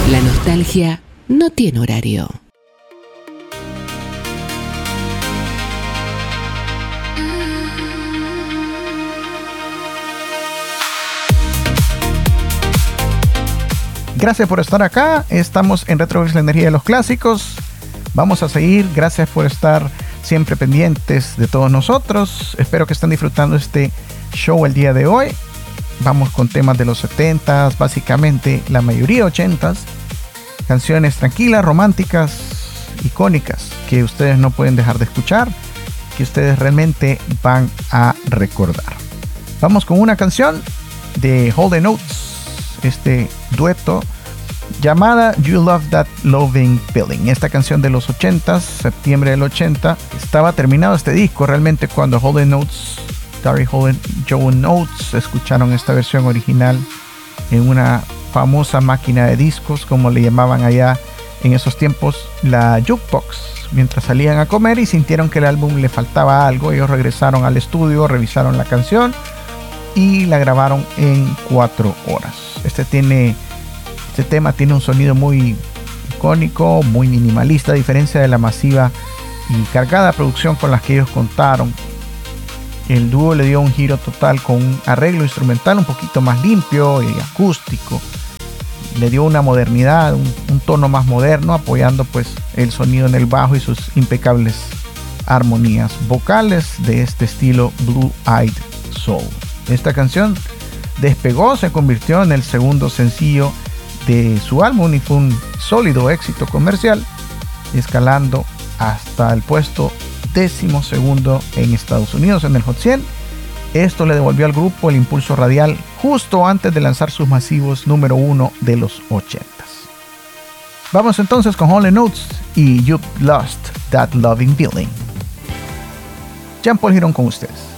La nostalgia no tiene horario. Gracias por estar acá. Estamos en Retrogeeks, la energía de los clásicos. Vamos a seguir. Gracias por estar siempre pendientes de todos nosotros. Espero que estén disfrutando este show el día de hoy. Vamos con temas de los 70s, básicamente la mayoría 80s. Canciones tranquilas, románticas, icónicas, que ustedes no pueden dejar de escuchar, que ustedes realmente van a recordar. Vamos con una canción de Hall & Oates, este dueto, llamada You Love That Loving Feeling. Esta canción de los 80s, septiembre del 80, estaba terminado este disco realmente cuando Hall & Oates, Gary Hall y Joe Oates escucharon esta versión original en una famosa máquina de discos, como le llamaban allá en esos tiempos, la jukebox, mientras salían a comer y sintieron que el álbum le faltaba algo. Ellos regresaron al estudio, revisaron la canción y la grabaron en 4 horas. Este tema tiene un sonido muy icónico, muy minimalista, a diferencia de la masiva y cargada producción con las que ellos contaron. El dúo le dio un giro total con un arreglo instrumental un poquito más limpio y acústico. Le dio una modernidad, un tono más moderno, apoyando pues el sonido en el bajo y sus impecables armonías vocales de este estilo Blue Eyed Soul. Esta canción despegó, se convirtió en el segundo sencillo de su álbum y fue un sólido éxito comercial, escalando hasta el puesto 12º en Estados Unidos en el Hot 100. Esto le devolvió al grupo el impulso radial justo antes de lanzar sus masivos número 1 de los 80s. Vamos entonces con Hall & Oates y You've Lost That Loving Feeling. Jean Paul Girón con ustedes.